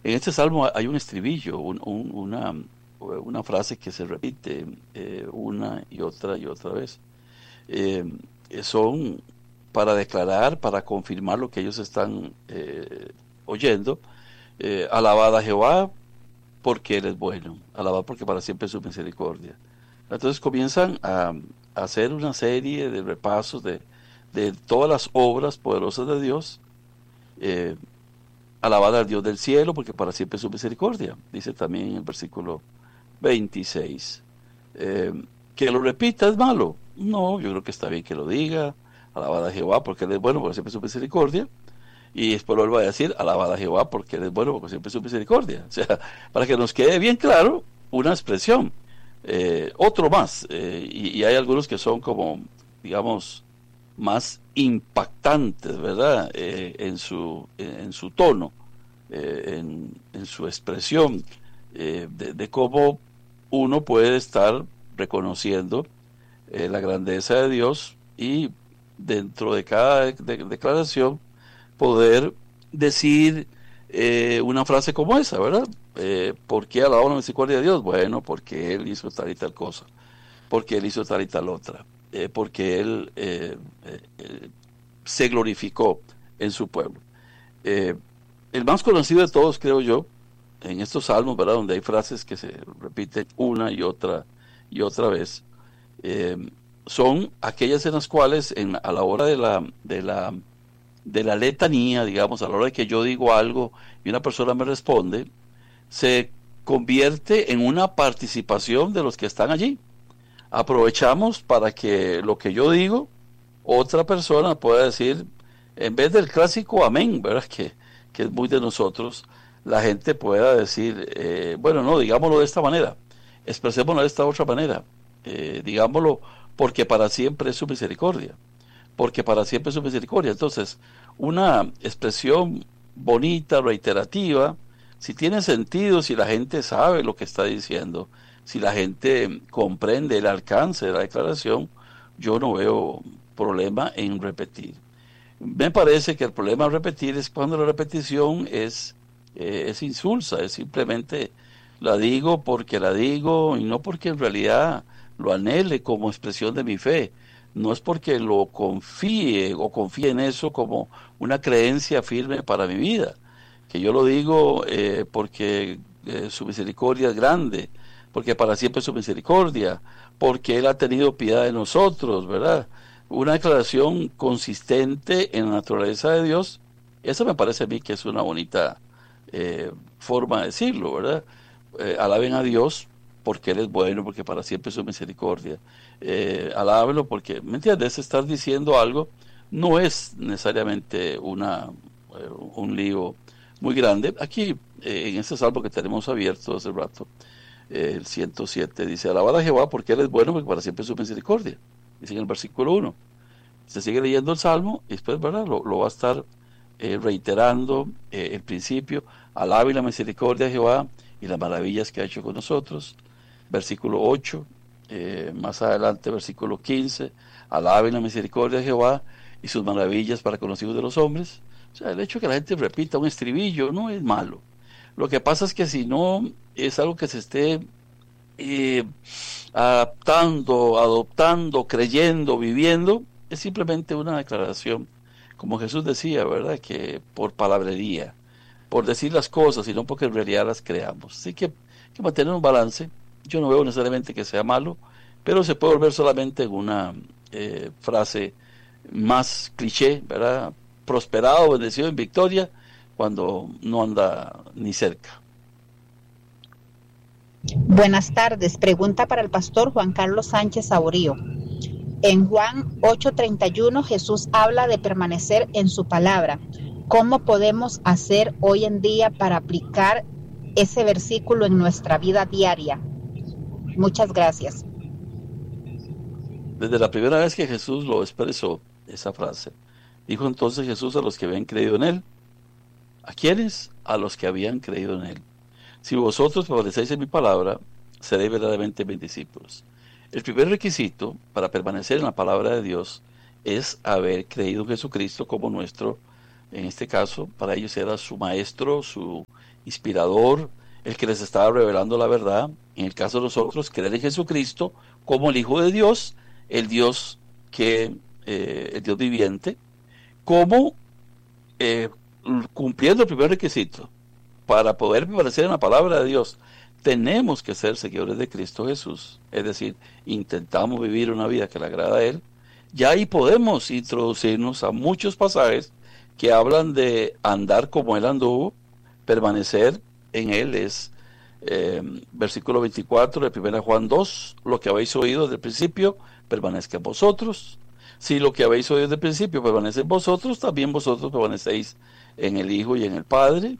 En este salmo hay un estribillo, una frase que se repite una y otra vez. Eh, Son para declarar, para confirmar lo que ellos están oyendo. Alabad a Jehová porque Él es bueno, alabad porque para siempre es su misericordia. Entonces comienzan a hacer una serie de repasos de todas las obras poderosas de Dios. eh, Alabad al Dios del cielo, porque para siempre es su misericordia, dice también en el versículo 26. Eh, que lo repita es malo. No, yo creo que está bien que lo diga. Alabad a Jehová, porque Él es bueno, porque siempre es su misericordia. Y después lo va a decir, alabad a Jehová, porque Él es bueno, porque siempre es su misericordia. O sea, para que nos quede bien claro, una expresión. Otro más, y hay algunos que son como, digamos, más impactantes, ¿verdad? En su tono, en su expresión, de cómo uno puede estar reconociendo la grandeza de Dios y dentro de cada declaración poder decir una frase como esa, ¿verdad? ¿Por qué alabamos la misericordia de Dios? Bueno, porque Él hizo tal y tal cosa, porque Él hizo tal y tal otra, porque Él se glorificó en su pueblo. Eh, el más conocido de todos, creo yo, en estos salmos, ¿verdad? Donde hay frases que se repiten una y otra vez, eh, son aquellas en las cuales a la hora de la letanía, digamos, a la hora de que yo digo algo y una persona me responde, se convierte en una participación de los que están allí. Aprovechamos para que lo que yo digo, otra persona pueda decir, en vez del clásico amén, ¿verdad? Que es muy de nosotros, la gente pueda decir, bueno, no, digámoslo de esta manera, expresémoslo de esta otra manera, digámoslo porque para siempre es su misericordia, porque para siempre es su misericordia. Entonces, una expresión bonita, reiterativa, si tiene sentido, si la gente sabe lo que está diciendo, si la gente comprende el alcance de la declaración, yo no veo problema en repetir. Me parece que el problema de repetir es cuando la repetición es insulsa, es simplemente la digo porque la digo y no porque en realidad lo anhele como expresión de mi fe. No es porque lo confíe o confíe en eso como una creencia firme para mi vida. Que yo lo digo porque su misericordia es grande, porque para siempre es su misericordia, porque Él ha tenido piedad de nosotros, ¿verdad? Una declaración consistente en la naturaleza de Dios, eso me parece a mí que es una bonita forma de decirlo, ¿verdad? Alaben a Dios porque Él es bueno, porque para siempre es su misericordia. Alábenlo porque, ¿me entiendes? Estar diciendo algo no es necesariamente un lío muy grande. Aquí, en este salmo que tenemos abierto hace rato, el 107, dice, alabad a Jehová porque Él es bueno, porque para siempre es su misericordia. Dice en el versículo 1. Se sigue leyendo el salmo y después, ¿verdad? Lo va a estar reiterando el principio. Alabe la misericordia de Jehová y las maravillas que ha hecho con nosotros. Versículo 8, más adelante, versículo 15. Alabe la misericordia de Jehová y sus maravillas para con los hijos de los hombres. O sea, el hecho de que la gente repita un estribillo no es malo. Lo que pasa es que si no es algo que se esté eh, adaptando, adoptando, creyendo, viviendo, es simplemente una declaración. Como Jesús decía, ¿verdad? Que por palabrería, por decir las cosas y no porque en realidad las creamos. Así que hay que mantener un balance. Yo no veo necesariamente que sea malo, pero se puede volver solamente en una frase más cliché, ¿verdad? Prosperado, bendecido en victoria, cuando no anda ni cerca. Buenas tardes. Pregunta para el pastor Juan Carlos Sánchez Saborío. En Juan 8:31 Jesús habla de permanecer en su palabra. ¿Cómo podemos hacer hoy en día para aplicar ese versículo en nuestra vida diaria? Muchas gracias. Desde la primera vez que Jesús lo expresó, esa frase, dijo entonces Jesús a los que habían creído en Él. ¿A quiénes? A los que habían creído en Él. Si vosotros permanecéis en mi palabra, seréis verdaderamente mis discípulos. El primer requisito para permanecer en la palabra de Dios es haber creído en Jesucristo como nuestro en este caso, para ellos era su maestro, su inspirador, el que les estaba revelando la verdad. En el caso de nosotros, creer en Jesucristo como el Hijo de Dios, el Dios el Dios viviente, como eh, cumpliendo el primer requisito para poder permanecer en la palabra de Dios. Tenemos que ser seguidores de Cristo Jesús, es decir, intentamos vivir una vida que le agrada a Él. Ya ahí podemos introducirnos a muchos pasajes que hablan de andar como Él anduvo, permanecer en Él. Es versículo 24 de 1 Juan 2, lo que habéis oído desde el principio, permanezca en vosotros. Si lo que habéis oído desde el principio permanece en vosotros, también vosotros permanecéis en el Hijo y en el Padre.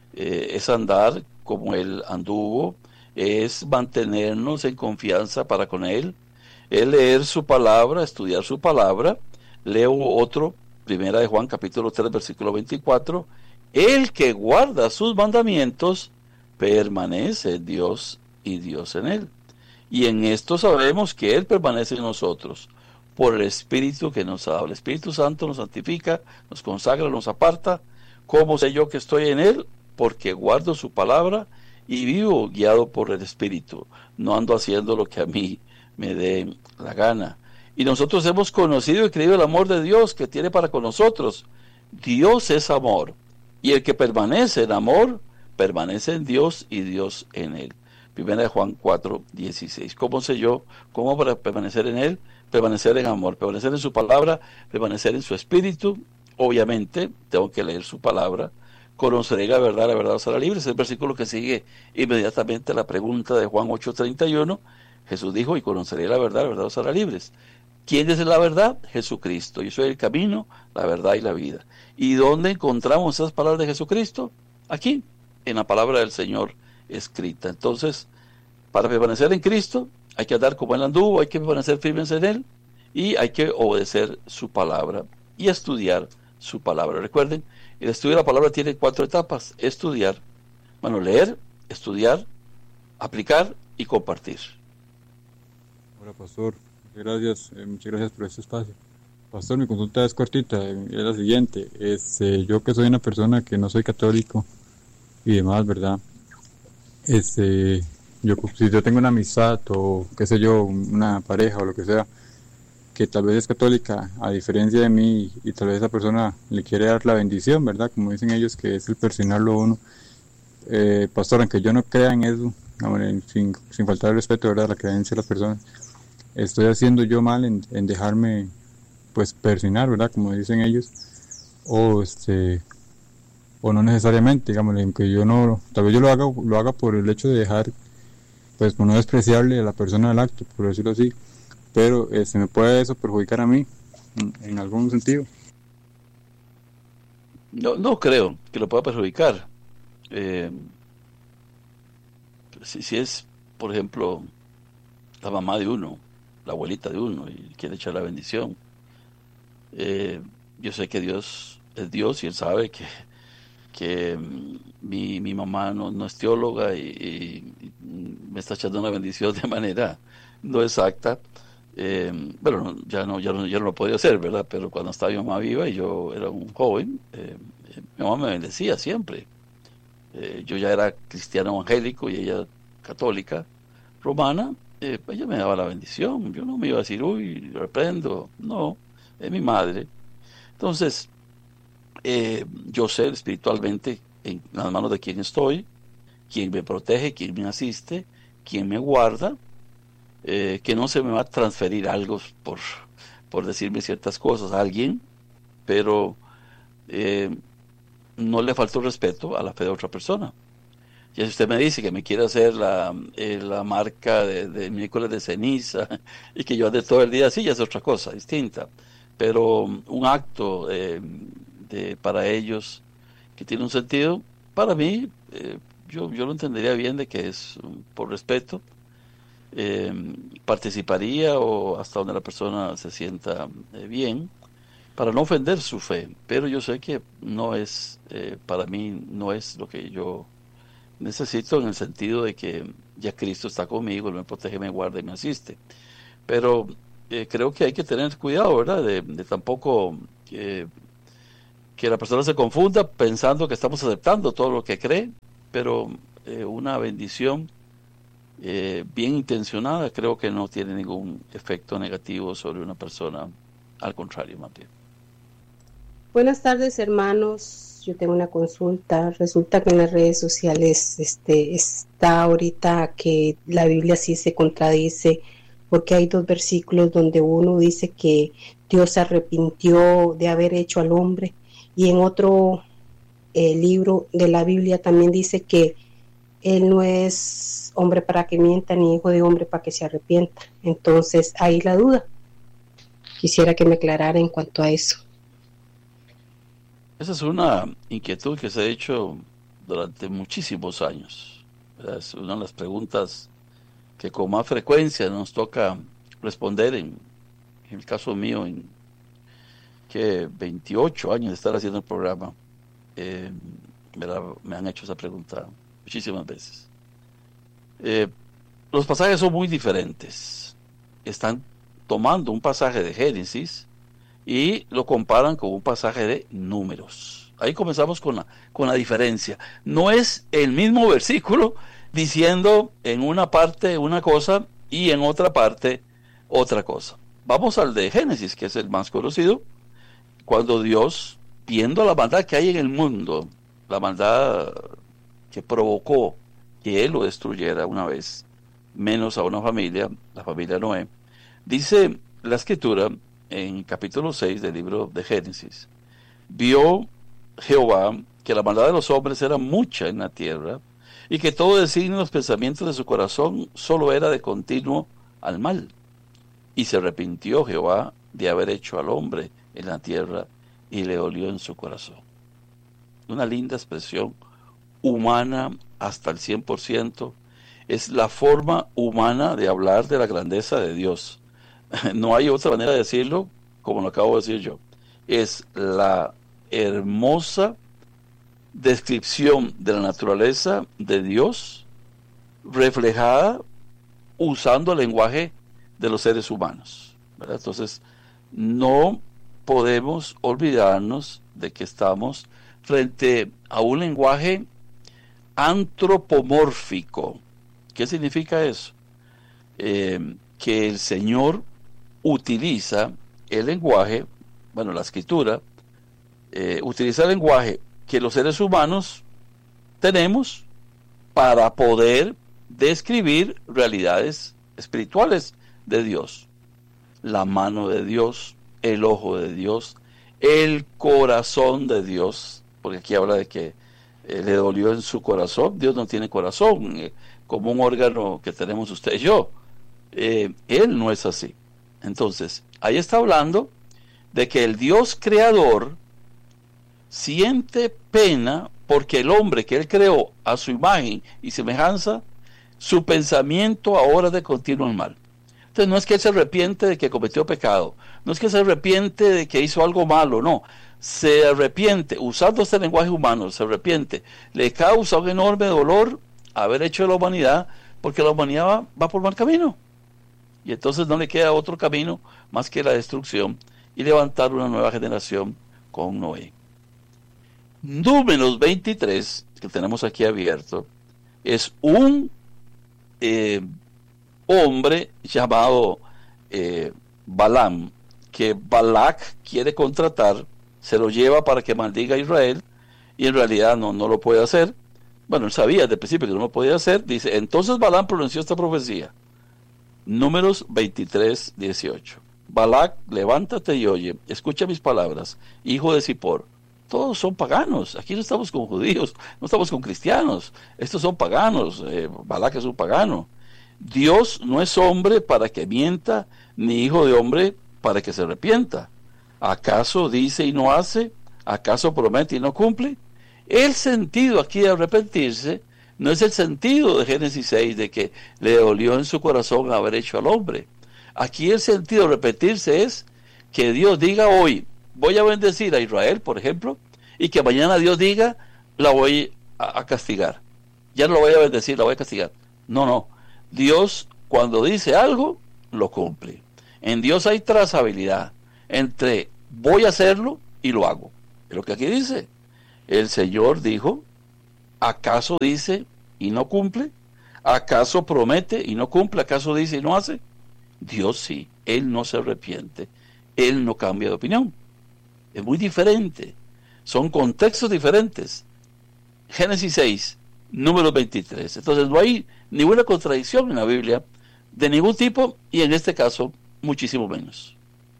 Es andar como Él anduvo, es mantenernos en confianza para con Él, es leer su palabra, estudiar su palabra. Leo otro, primera de Juan capítulo 3 versículo 24, el que guarda sus mandamientos permanece en Dios y Dios en él. Y en esto sabemos que Él permanece en nosotros por el Espíritu que nos da. El Espíritu Santo nos santifica, nos consagra, nos aparta. ¿Cómo sé yo que estoy en Él? Porque guardo su palabra y vivo guiado por el Espíritu. No ando haciendo lo que a mí me dé la gana. Y nosotros hemos conocido y creído el amor de Dios que tiene para con nosotros. Dios es amor. Y el que permanece en amor, permanece en Dios y Dios en él. Primera de Juan 4:16. ¿Cómo sé yo? ¿Cómo para permanecer en Él? Permanecer en amor, permanecer en su palabra, permanecer en su espíritu. Obviamente, tengo que leer su palabra. Conoceré la verdad os hará libres. Es el versículo que sigue inmediatamente la pregunta de Juan 8:31. Jesús dijo, y conoceré la verdad os hará libres. ¿Quién es la verdad? Jesucristo. Yo soy el camino, la verdad y la vida. ¿Y dónde encontramos esas palabras de Jesucristo? Aquí, en la palabra del Señor escrita. Entonces, para permanecer en Cristo, hay que andar como Él anduvo, hay que permanecer firmes en Él y hay que obedecer su palabra y estudiar su palabra. Recuerden, el estudio de la palabra tiene 4 etapas: estudiar, leer, estudiar, aplicar y compartir. Hola, pastor. Muchas gracias por este espacio. Pastor, mi consulta es cortita, es la siguiente. Yo que soy una persona que no soy católico y demás, ¿verdad? Si yo tengo una amistad o qué sé yo, una pareja o lo que sea, que tal vez es católica a diferencia de mí, y tal vez esa persona le quiere dar la bendición, ¿verdad? Como dicen ellos, que es el persignarlo a uno. Pastor, aunque yo no crea en eso, sin faltar el respeto, ¿verdad?, a la creencia de las personas, estoy haciendo yo mal en dejarme, pues, persignar, ¿verdad?, como dicen ellos, o no necesariamente, digamos, aunque yo no, tal vez yo lo haga por el hecho de dejar, pues, por no despreciarle a la persona del acto, por decirlo así, pero se me puede eso perjudicar a mí en algún sentido. No creo que lo pueda perjudicar. Si es, por ejemplo, la mamá de uno, la abuelita de uno, y quiere echar la bendición, yo sé que Dios es Dios y Él sabe que mi mamá no es teóloga y me está echando una bendición de manera no exacta. Bueno, ya no lo podía hacer, ¿verdad? Pero cuando estaba mi mamá viva y yo era un joven, mi mamá me bendecía siempre. Yo ya era cristiano evangélico y ella católica romana. Ella me daba la bendición. Yo no me iba a decir, uy, reprendo. No, es mi madre. Entonces, yo sé espiritualmente en las manos de quién estoy, quién me protege, quién me asiste, quién me guarda, que no se me va a transferir algo por decirme ciertas cosas a alguien, pero no le falta respeto a la fe de otra persona. Y si usted me dice que me quiere hacer la marca de miércoles de ceniza y que yo ande todo el día así, ya es otra cosa distinta. Pero un acto para ellos que tiene un sentido, para mí, yo lo entendería bien de que es por respeto. Participaría o hasta donde la persona se sienta bien, para no ofender su fe, pero yo sé que no es, para mí no es lo que yo necesito, en el sentido de que ya Cristo está conmigo, Él me protege, me guarda y me asiste. Pero creo que hay que tener cuidado, ¿verdad? De tampoco que la persona se confunda pensando que estamos aceptando todo lo que cree, pero una bendición bien intencionada creo que no tiene ningún efecto negativo sobre una persona, al contrario, más bien. Buenas tardes, hermanos. Yo tengo una consulta. Resulta que en las redes sociales está ahorita que la Biblia sí se contradice, porque hay 2 versículos donde uno dice que Dios se arrepintió de haber hecho al hombre, y en otro libro de la Biblia también dice que Él no es hombre para que mienta, ni hijo de hombre para que se arrepienta. Entonces, ahí la duda. Quisiera que me aclarara en cuanto a eso. Esa es una inquietud que se ha hecho durante muchísimos años, ¿verdad? Es una de las preguntas que con más frecuencia nos toca responder en el caso mío, en que 28 años de estar haciendo el programa, me han hecho esa pregunta muchísimas veces. Los pasajes son muy diferentes. Están tomando un pasaje de Génesis y lo comparan con un pasaje de Números. Ahí comenzamos con la diferencia. No es el mismo versículo diciendo en una parte una cosa y en otra parte otra cosa. Vamos al de Génesis, que es el más conocido, cuando Dios, viendo la maldad que hay en el mundo, la maldad que provocó que Él lo destruyera una vez, menos a una familia, la familia Noé, dice la Escritura en capítulo 6 del libro de Génesis: vio Jehová que la maldad de los hombres era mucha en la tierra, y que todo designio de los pensamientos de su corazón solo era de continuo al mal. Y se arrepintió Jehová de haber hecho al hombre en la tierra, y le dolió en su corazón. Una linda expresión humana hasta el 100%. Es la forma humana de hablar de la grandeza de Dios. No hay otra manera de decirlo como lo acabo de decir yo. Es la hermosa descripción de la naturaleza de Dios reflejada usando el lenguaje de los seres humanos, ¿verdad? Entonces, no podemos olvidarnos de que estamos frente a un lenguaje antropomórfico. ¿Qué significa eso? Que el Señor utiliza el lenguaje, bueno, la Escritura, utiliza el lenguaje que los seres humanos tenemos para poder describir realidades espirituales de Dios. La mano de Dios, el ojo de Dios, el corazón de Dios, porque aquí habla de que le dolió en su corazón. Dios no tiene corazón como un órgano que tenemos usted y yo. Él no es así. Entonces, ahí está hablando de que el Dios creador siente pena porque el hombre que Él creó a su imagen y semejanza, su pensamiento ahora de continuo el mal. Entonces no es que Él se arrepiente de que cometió pecado, no es que se arrepiente de que hizo algo malo, no. Se arrepiente, usando este lenguaje humano, se arrepiente, le causa un enorme dolor haber hecho de la humanidad, porque la humanidad va por mal camino. Y entonces no le queda otro camino más que la destrucción y levantar una nueva generación con Noé. Números 23, que tenemos aquí abierto, es un hombre llamado Balaam, que Balac quiere contratar, se lo lleva para que maldiga a Israel, y en realidad no lo puede hacer. Bueno, él sabía desde el principio que no lo podía hacer. Dice, entonces Balaam pronunció esta profecía. Números 23, 18. Balac, levántate y oye, escucha mis palabras, hijo de Zippor. Todos son paganos, aquí no estamos con judíos, no estamos con cristianos, estos son paganos. Balac es un pagano. Dios no es hombre para que mienta, ni hijo de hombre para que se arrepienta. ¿Acaso dice y no hace? ¿Acaso promete y no cumple? El sentido aquí de arrepentirse no es el sentido de Génesis 6, de que le dolió en su corazón haber hecho al hombre. Aquí el sentido de arrepentirse es que Dios diga hoy, voy a bendecir a Israel, por ejemplo, y que mañana Dios diga, la voy a castigar. Ya no la voy a bendecir, la voy a castigar. No. Dios, cuando dice algo, lo cumple. En Dios hay trazabilidad entre voy a hacerlo y lo hago. Es lo que aquí dice. El Señor dijo, ¿acaso dice y no cumple? ¿Acaso promete y no cumple? ¿Acaso dice y no hace? Dios sí, Él no se arrepiente, Él no cambia de opinión. Es muy diferente, son contextos diferentes. Génesis 6, número 23. Entonces no hay ninguna contradicción en la Biblia de ningún tipo, y en este caso muchísimo menos.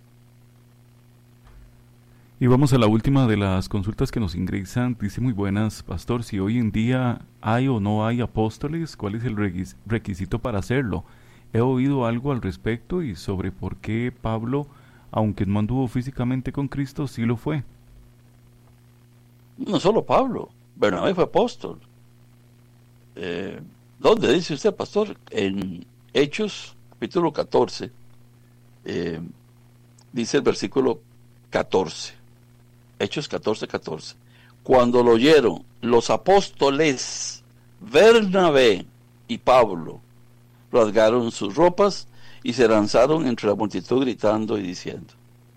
Y vamos a la última de las consultas que nos ingresan. Dice: muy buenas, pastor, si hoy en día hay o no hay apóstoles, ¿cuál es el requisito para hacerlo? He oído algo al respecto y sobre por qué Pablo, aunque no anduvo físicamente con Cristo, sí lo fue. No solo Pablo, Bernabé fue apóstol. ¿Dónde dice usted, pastor? En Hechos, capítulo 14, dice el versículo 14. Hechos 14, 14. Cuando lo oyeron los apóstoles Bernabé y Pablo, rasgaron sus ropas y se lanzaron entre la multitud gritando y diciendo.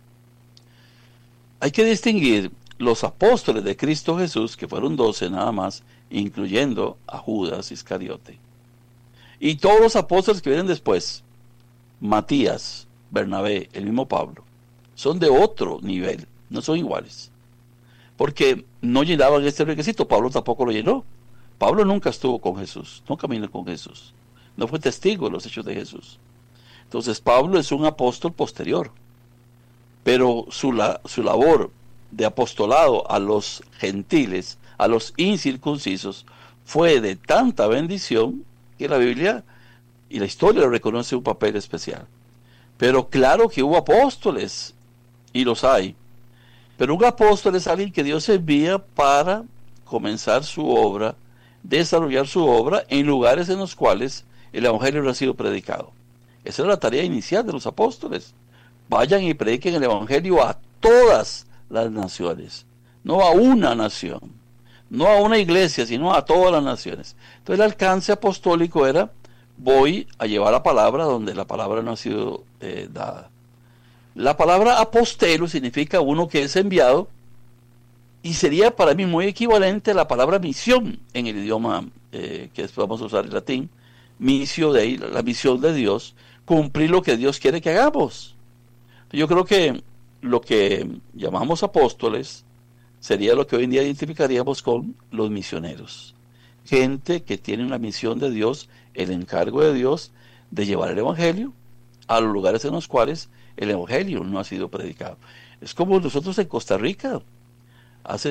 Hay que distinguir los apóstoles de Cristo Jesús, que fueron 12 nada más, incluyendo a Judas Iscariote. Y todos los apóstoles que vienen después, Matías, Bernabé, el mismo Pablo, son de otro nivel, no son iguales. Porque no llenaban este requisito, Pablo tampoco lo llenó. Pablo nunca estuvo con Jesús, no caminó con Jesús, no fue testigo de los hechos de Jesús. Entonces Pablo es un apóstol posterior, pero su labor de apostolado a los gentiles, a los incircuncisos, fue de tanta bendición que la Biblia y la historia le reconoce un papel especial. Pero claro que hubo apóstoles, y los hay. Pero un apóstol es alguien que Dios envía para comenzar su obra, desarrollar su obra en lugares en los cuales el evangelio no ha sido predicado. Esa es la tarea inicial de los apóstoles. Vayan y prediquen el evangelio a todas las naciones, no a una nación, no a una iglesia, sino a todas las naciones. Entonces el alcance apostólico era: voy a llevar la palabra donde la palabra no ha sido dada. La palabra apostelo significa uno que es enviado, y sería para mí muy equivalente a la palabra misión en el idioma que después vamos a usar en latín. Missio Dei, la misión de Dios, cumplir lo que Dios quiere que hagamos. Yo creo que lo que llamamos apóstoles sería lo que hoy en día identificaríamos con los misioneros. Gente que tiene una misión de Dios, el encargo de Dios de llevar el evangelio a los lugares en los cuales el evangelio no ha sido predicado. Es como nosotros en Costa Rica, hace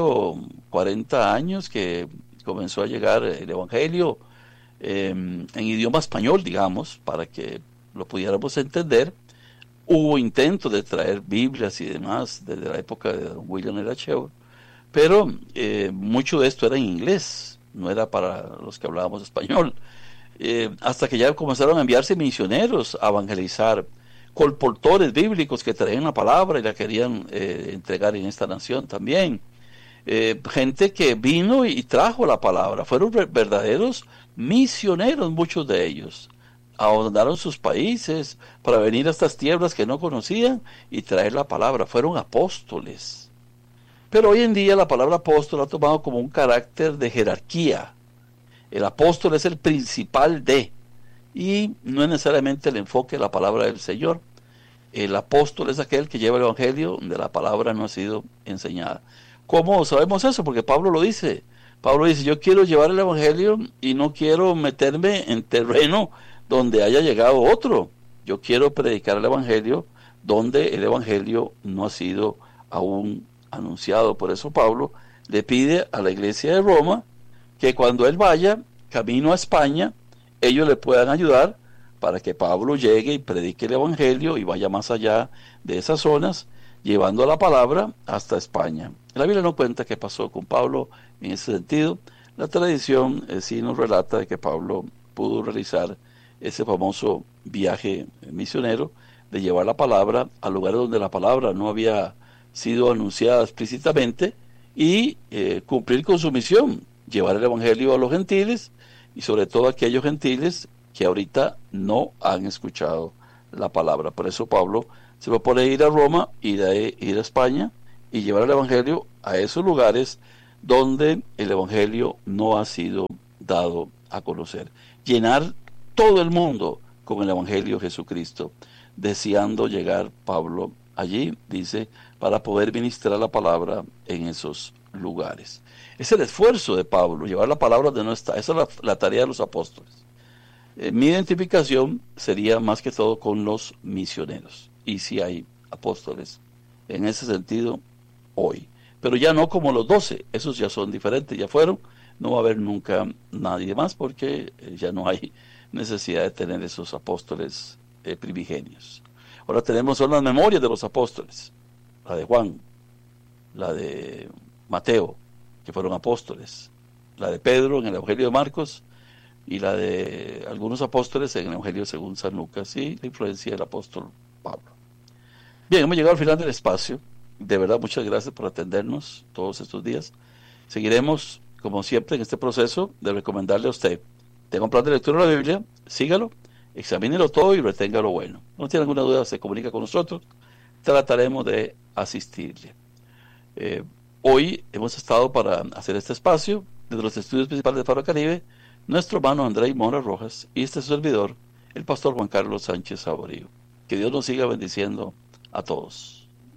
140 años que comenzó a llegar el evangelio en idioma español, digamos, para que lo pudiéramos entender. Hubo intentos de traer Biblias y demás desde la época de William L. Chever, pero mucho de esto era en inglés, no era para los que hablábamos español. Hasta que ya comenzaron a enviarse misioneros a evangelizar, colportores bíblicos que traían la palabra y la querían entregar en esta nación también. Gente que vino y trajo la palabra, fueron verdaderos misioneros, muchos de ellos. Abandonaron sus países para venir a estas tierras que no conocían y traer la palabra, fueron apóstoles. Pero hoy en día la palabra apóstol ha tomado como un carácter de jerarquía. El apóstol es el principal de, y no es necesariamente el enfoque de la palabra del Señor. El apóstol es aquel que lleva el evangelio donde la palabra no ha sido enseñada. ¿Cómo sabemos eso? Porque Pablo lo dice. Pablo dice: yo quiero llevar el evangelio y no quiero meterme en terreno donde haya llegado otro. Yo quiero predicar el evangelio donde el evangelio no ha sido aún anunciado. Por eso Pablo le pide a la iglesia de Roma que cuando él vaya camino a España, ellos le puedan ayudar para que Pablo llegue y predique el evangelio y vaya más allá de esas zonas, llevando la palabra hasta España. La Biblia no cuenta qué pasó con Pablo en ese sentido. La tradición sí nos relata de que Pablo pudo realizar ese famoso viaje misionero de llevar la palabra a lugares donde la palabra no había sido anunciada explícitamente y cumplir con su misión, llevar el evangelio a los gentiles y sobre todo a aquellos gentiles que ahorita no han escuchado la palabra. Por eso Pablo se propone ir a Roma, ir a España y llevar el Evangelio a esos lugares donde el Evangelio no ha sido dado a conocer. Llenar todo el mundo con el Evangelio de Jesucristo, deseando llegar Pablo allí, dice, para poder ministrar la palabra en esos lugares. Es el esfuerzo de Pablo, llevar la palabra donde no está. Esa es la tarea de los apóstoles. Mi identificación sería más que todo con los misioneros. Y si hay apóstoles en ese sentido hoy. Pero ya no como los 12, esos ya son diferentes, ya fueron. No va a haber nunca nadie más porque ya no hay necesidad de tener esos apóstoles primigenios. Ahora tenemos son las memorias de los apóstoles, la de Juan, la de Mateo, que fueron apóstoles, la de Pedro en el Evangelio de Marcos y la de algunos apóstoles en el Evangelio según San Lucas y la influencia del apóstol Pablo. Bien, hemos llegado al final del espacio. De verdad, muchas gracias por atendernos todos estos días. Seguiremos, como siempre, en este proceso de recomendarle a usted. Tenga un plan de lectura de la Biblia, sígalo, examínelo todo y retenga lo bueno. No tiene alguna duda, se comunica con nosotros. Trataremos de asistirle. Hoy hemos estado para hacer este espacio desde los estudios principales de Faro Caribe, nuestro hermano Andrés Mora Rojas y este servidor, el pastor Juan Carlos Sánchez Saborío. Que Dios nos siga bendiciendo a todos.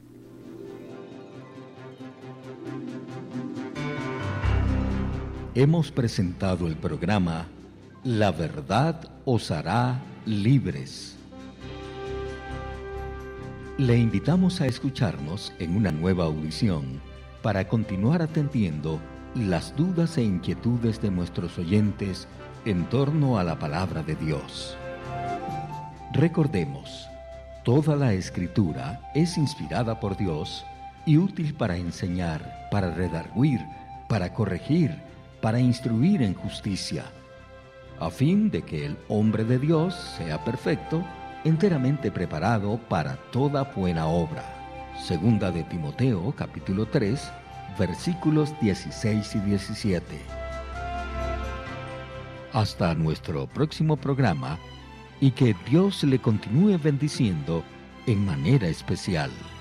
Hemos presentado el programa La Verdad os hará libres. Le invitamos a escucharnos en una nueva audición para continuar atendiendo las dudas e inquietudes de nuestros oyentes en torno a la palabra de Dios. Recordemos, toda la Escritura es inspirada por Dios y útil para enseñar, para redarguir, para corregir, para instruir en justicia, a fin de que el hombre de Dios sea perfecto, enteramente preparado para toda buena obra. Segunda de Timoteo, capítulo 3, versículos 16 y 17. Hasta nuestro próximo programa, y que Dios le continúe bendiciendo en manera especial.